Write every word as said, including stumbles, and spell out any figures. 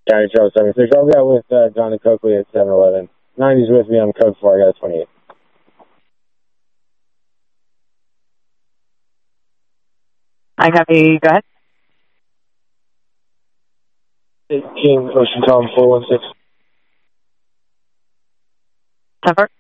County Trail seventy-six. I'll be out with uh, Johnny Coakley at seven eleven. ninety's with me on code four. I got a twenty-eight. I copy. Go ahead. eighteen Ocean Tom four one six. ten four.